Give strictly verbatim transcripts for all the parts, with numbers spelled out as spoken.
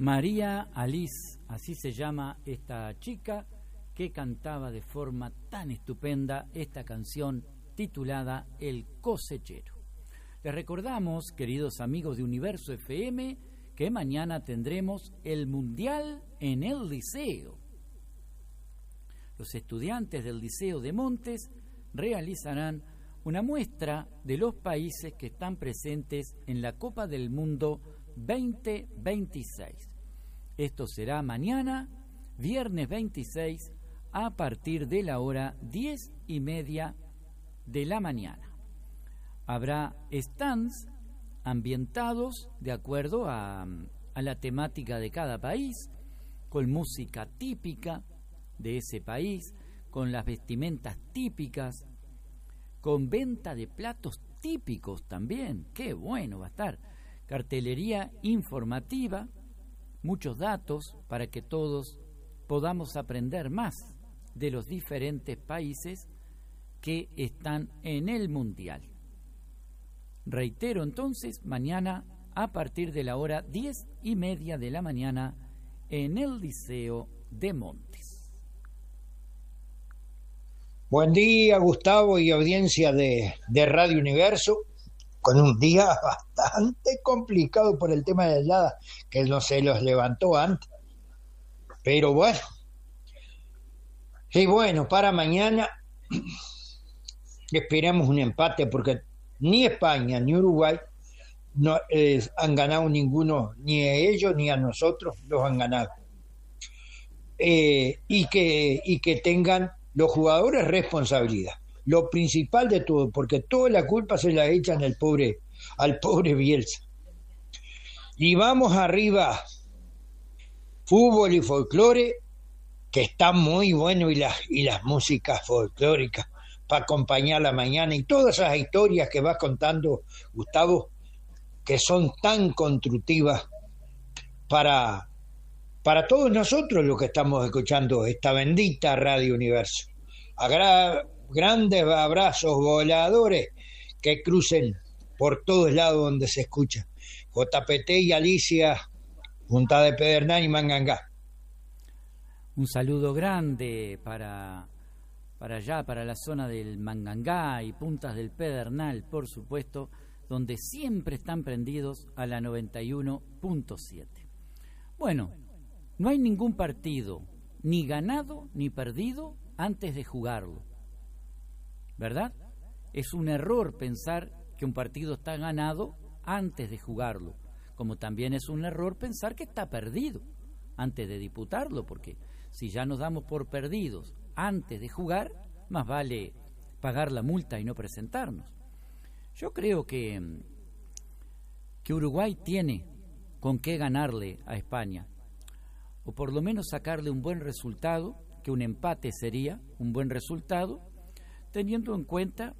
María Alice, así se llama esta chica que cantaba de forma tan estupenda esta canción titulada El Cosechero. Les recordamos, queridos amigos de Universo F M, que mañana tendremos el Mundial en el Liceo. Los estudiantes del Liceo de Montes realizarán una muestra de los países que están presentes en la Copa del Mundo veinte veintiséis. Esto será mañana, viernes veintiséis, a partir de la hora diez y media de la mañana. Habrá stands ambientados de acuerdo a, a la temática de cada país, con música típica de ese país, con las vestimentas típicas, con venta de platos típicos también. ¡Qué bueno va a estar! Cartelería informativa, muchos datos para que todos podamos aprender más de los diferentes países que están en el Mundial. Reitero entonces, mañana a partir de la hora diez y media de la mañana en el Liceo de Montes. Buen día, Gustavo y audiencia de, de Radio Universo, con un día bastante complicado por el tema de la helada, que no se los levantó antes, pero bueno. Y bueno, para mañana esperamos un empate, porque ni España ni Uruguay no eh, han ganado ninguno, ni a ellos ni a nosotros los han ganado. Eh, y que y que tengan los jugadores responsabilidad, lo principal de todo, porque toda la culpa se la echan al pobre, al pobre Bielsa. Y vamos arriba, fútbol y folclore, que está muy bueno, y las, y las músicas folclóricas para acompañar la mañana, y todas esas historias que vas contando, Gustavo, que son tan constructivas para, para todos nosotros los que estamos escuchando esta bendita Radio Universo. Agra- grandes abrazos voladores que crucen por todos lados donde se escucha. J P T y Alicia, Junta de Pedernal y Mangangá. Un saludo grande para, para allá, para la zona del Mangangá y Puntas del Pedernal, por supuesto, donde siempre están prendidos a la noventa y uno punto siete. Bueno, no hay ningún partido, ni ganado ni perdido, antes de jugarlo, ¿verdad? Es un error pensar que un partido está ganado antes de jugarlo, como también es un error pensar que está perdido antes de disputarlo, porque si ya nos damos por perdidos antes de jugar, más vale pagar la multa y no presentarnos. Yo creo que, que Uruguay tiene con qué ganarle a España, o por lo menos sacarle un buen resultado, que un empate sería un buen resultado, teniendo en cuenta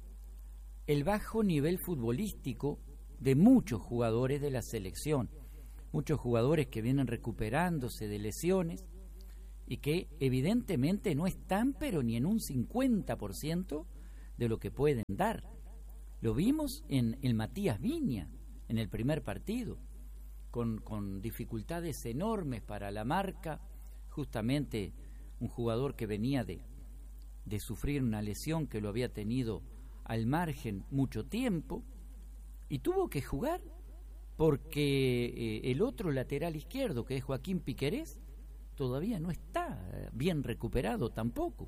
el bajo nivel futbolístico de muchos jugadores de la selección, muchos jugadores que vienen recuperándose de lesiones y que evidentemente no están pero ni en un cincuenta por ciento de lo que pueden dar. Lo vimos en el Matías Viña, en el primer partido, con, con dificultades enormes para la marca, justamente un jugador que venía de, de sufrir una lesión que lo había tenido al margen mucho tiempo, y tuvo que jugar porque eh, el otro lateral izquierdo, que es Joaquín Piquerés, todavía no está bien recuperado tampoco.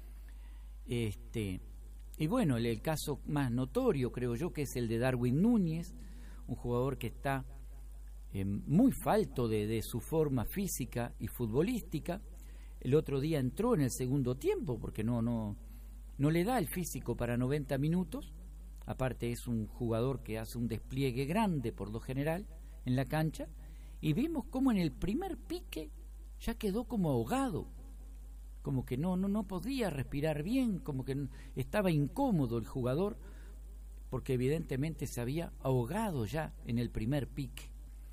Este, y bueno, el, el caso más notorio, creo yo, que es el de Darwin Núñez, un jugador que está eh, muy falto de, de su forma física y futbolística. El otro día entró en el segundo tiempo porque no, no, no le da el físico para noventa minutos. Aparte es un jugador que hace un despliegue grande por lo general en la cancha. Y vimos cómo en el primer pique ya quedó como ahogado. Como que no, no, no podía respirar bien, como que estaba incómodo el jugador, porque evidentemente se había ahogado ya en el primer pique.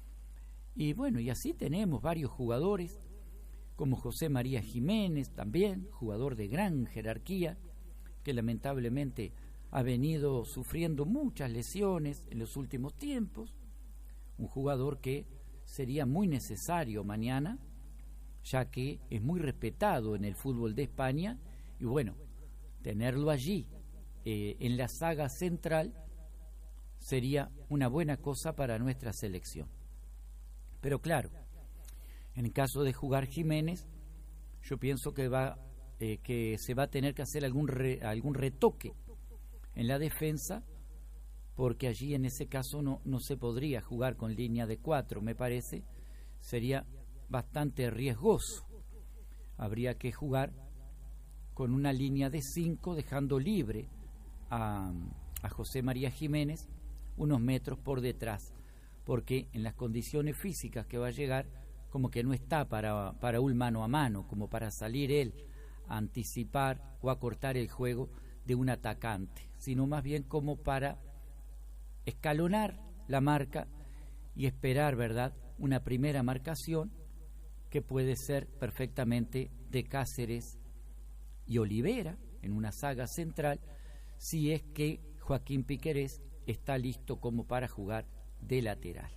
Y bueno, y así tenemos varios jugadores, como José María Jiménez también, jugador de gran jerarquía, que lamentablemente ha venido sufriendo muchas lesiones en los últimos tiempos, un jugador que sería muy necesario mañana, ya que es muy respetado en el fútbol de España, y bueno, tenerlo allí eh, en la saga central sería una buena cosa para nuestra selección. Pero claro, en el caso de jugar Jiménez, yo pienso que va eh, que se va a tener que hacer algún re, algún retoque en la defensa, porque allí en ese caso no, no se podría jugar con línea de cuatro, me parece, sería bastante riesgoso. Habría que jugar con una línea de cinco, dejando libre a, a José María Jiménez unos metros por detrás, porque en las condiciones físicas que va a llegar, como que no está para, para un mano a mano, como para salir él a anticipar o a cortar el juego de un atacante, sino más bien como para escalonar la marca y esperar, ¿verdad?, una primera marcación que puede ser perfectamente de Cáceres y Olivera en una saga central, si es que Joaquín Piquerés está listo como para jugar de lateral.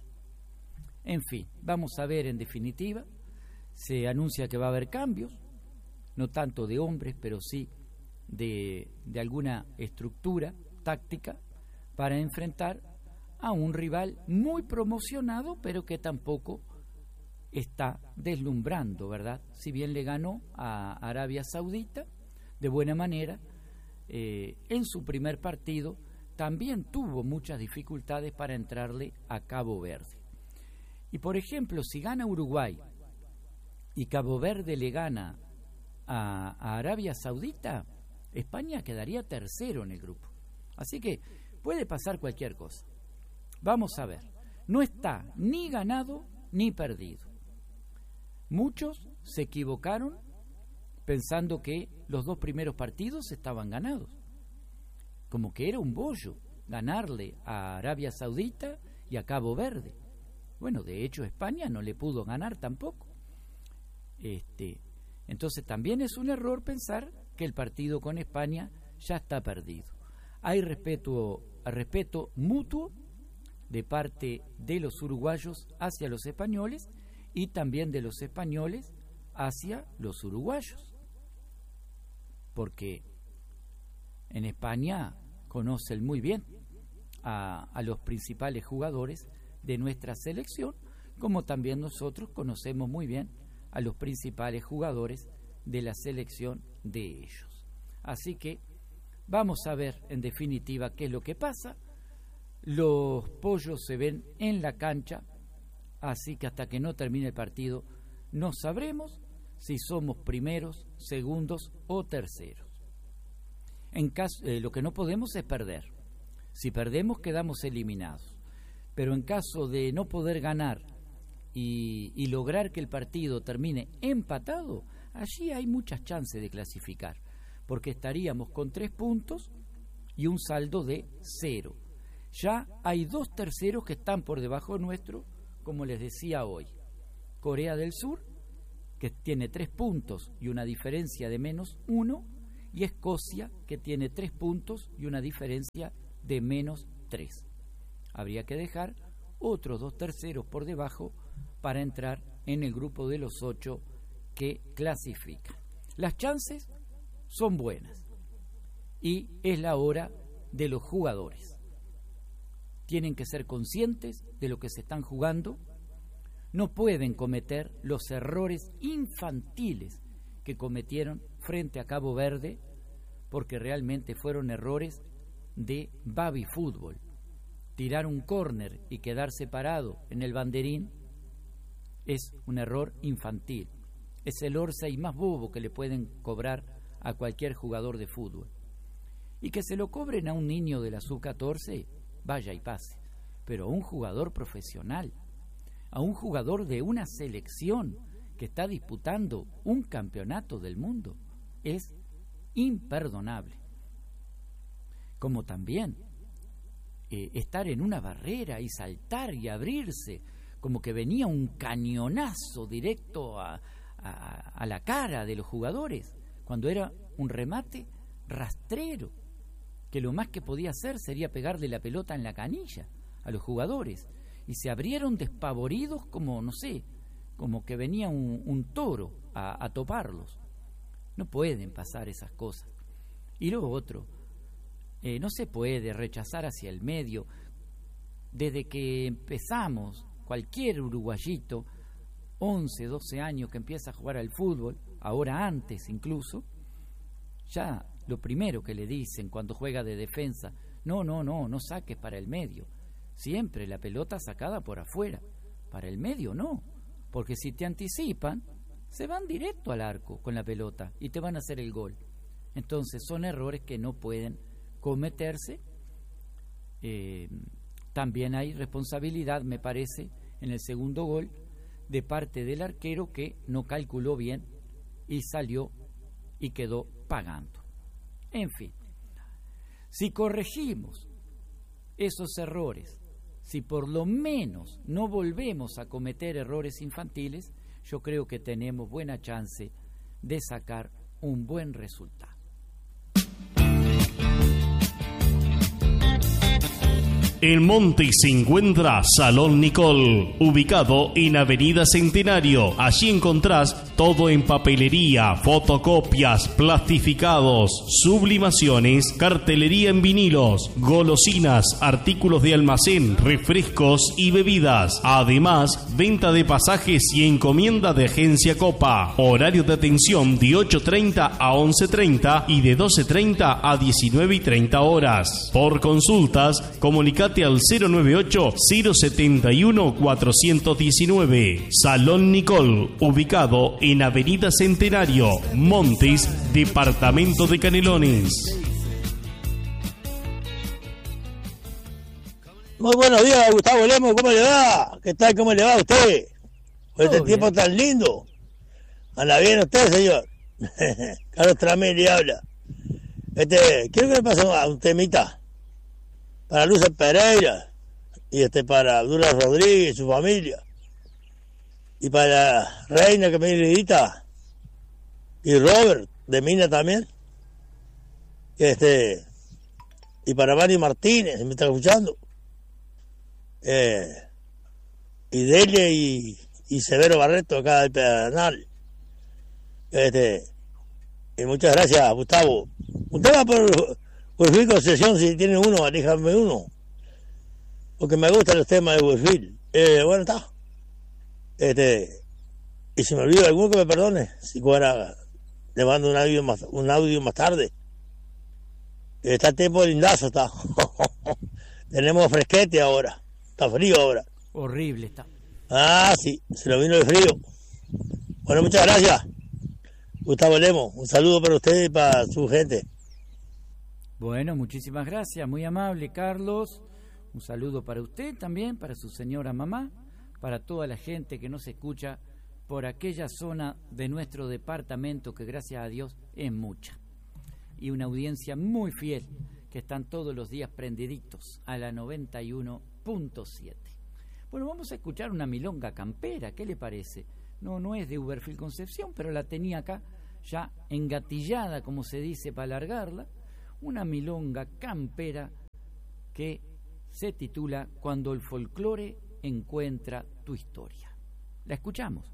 En fin, vamos a ver en definitiva, se anuncia que va a haber cambios, no tanto de hombres, pero sí de, de alguna estructura táctica para enfrentar a un rival muy promocionado, pero que tampoco está deslumbrando, ¿verdad? Si bien le ganó a Arabia Saudita de buena manera, eh, en su primer partido también tuvo muchas dificultades para entrarle a Cabo Verde. Y por ejemplo, si gana Uruguay y Cabo Verde le gana a, a Arabia Saudita, España quedaría tercero en el grupo. Así que puede pasar cualquier cosa. Vamos a ver, no está ni ganado ni perdido. Muchos se equivocaron pensando que los dos primeros partidos estaban ganados, como que era un bollo ganarle a Arabia Saudita y a Cabo Verde. Bueno, de hecho España no le pudo ganar tampoco. Este, entonces también es un error pensar que el partido con España ya está perdido. Hay respeto, respeto mutuo de parte de los uruguayos hacia los españoles y también de los españoles hacia los uruguayos, porque en España conocen muy bien a, a los principales jugadores de nuestra selección, como también nosotros conocemos muy bien a los principales jugadores de la selección de ellos. Así que vamos a ver en definitiva qué es lo que pasa. Los pollos se ven en la cancha, así que hasta que no termine el partido no sabremos si somos primeros, segundos o terceros. En caso, eh, lo que no podemos es perder. Si perdemos quedamos eliminados. Pero en caso de no poder ganar y, y lograr que el partido termine empatado, allí hay muchas chances de clasificar, porque estaríamos con tres puntos y un saldo de cero. Ya hay dos terceros que están por debajo nuestro, como les decía hoy. Corea del Sur, que tiene tres puntos y una diferencia de menos uno, y Escocia, que tiene tres puntos y una diferencia de menos tres. Habría que dejar otros dos terceros por debajo para entrar en el grupo de los ocho que clasifican. Las chances son buenas y es la hora de los jugadores. Tienen que ser conscientes de lo que se están jugando, no pueden cometer los errores infantiles que cometieron frente a Cabo Verde, porque realmente fueron errores de baby fútbol. Tirar un córner y quedar separado en el banderín es un error infantil. Es el orsay más bobo que le pueden cobrar a cualquier jugador de fútbol. Y que se lo cobren a un niño de la sub catorce, vaya y pase. Pero a un jugador profesional, a un jugador de una selección que está disputando un campeonato del mundo, es imperdonable. Como también eh, estar en una barrera y saltar y abrirse, como que venía un cañonazo directo a, a, a la cara de los jugadores, cuando era un remate rastrero, que lo más que podía hacer sería pegarle la pelota en la canilla a los jugadores. y se abrieron despavoridos como, no sé, como que venía un, un toro a, a toparlos. No pueden pasar esas cosas. Y lo otro, eh, no se puede rechazar hacia el medio. Desde que empezamos, cualquier uruguayito, once, doce años que empieza a jugar al fútbol, ahora antes incluso, ya lo primero que le dicen cuando juega de defensa, no, no, no, no saques para el medio. Siempre la pelota sacada por afuera. Para el medio no, porque si te anticipan, se van directo al arco con la pelota y te van a hacer el gol. Entonces son errores que no pueden cometerse. Eh, también hay responsabilidad, me parece, en el segundo gol, de parte del arquero que no calculó bien y salió y quedó pagando. En fin, si corregimos esos errores, si por lo menos no volvemos a cometer errores infantiles, yo creo que tenemos buena chance de sacar un buen resultado. En Montes se encuentra Salón Nicol, ubicado en Avenida Centenario. Allí encontrás todo en papelería, fotocopias, plastificados, sublimaciones, cartelería en vinilos, golosinas, artículos de almacén, refrescos y bebidas. Además, venta de pasajes y encomienda de Agencia Copa. Horario de atención de ocho treinta a once treinta y de doce treinta a diecinueve y treinta horas. Por consultas, comunicate al cero noventa y ocho, cero setenta y uno, cuatrocientos diecinueve. Salón Nicol, ubicado en Avenida Centenario, Montes, departamento de Canelones. Muy buenos días, Gustavo Lemos, ¿cómo le va? ¿Qué tal? ¿Cómo le va a usted? Por este Todo tiempo bien. tan lindo. ¿Anda bien usted, señor? Carlos Tramé le habla. Este, quiero que me pase a un temita para Luces Pereira y este para Abdullah Rodríguez y su familia y para la Reina que me visita y Robert de Mina también, este y para Mario Martínez, me está escuchando, eh, y Delia y, y Severo Barreto acá del Pedernal, este y muchas gracias, Gustavo. Un tema por Wilfil Concesión, si tiene uno, déjame uno, porque me gustan los temas de Wilfil. Eh, bueno, está. Este, y si me olvido alguno, que me perdone. Si fuera, le mando un audio más, un audio más tarde. Está el tiempo lindazo, está. Tenemos fresquete ahora. Está frío ahora. Horrible está. Ah, sí, se lo vino el frío. Bueno, muchas gracias, Gustavo Lemos. Un saludo para usted y para su gente. Bueno, muchísimas gracias, muy amable Carlos. Un saludo para usted también, para su señora mamá, para toda la gente que nos escucha por aquella zona de nuestro departamento que gracias a Dios es mucha. Y una audiencia muy fiel que están todos los días prendiditos a la noventa y uno punto siete. Bueno, vamos a escuchar una milonga campera, ¿qué le parece? No, no es de Uberfil Concepción, pero la tenía acá ya engatillada, como se dice, para alargarla. Una milonga campera que se titula Cuando el folclore encuentra tu historia. La escuchamos.